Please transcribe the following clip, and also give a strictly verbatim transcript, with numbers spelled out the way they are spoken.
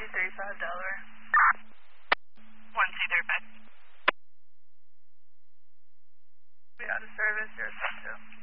two three five Delaware. one two three five. Be out of service, zero seven two.